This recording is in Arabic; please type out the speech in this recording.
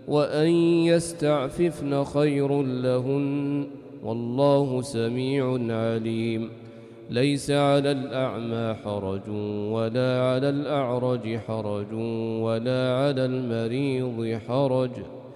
وأن يستعففن خير لهن والله سميع عليم. ليس على الأعمى حرج ولا على الأعرج حرج ولا على المريض حرج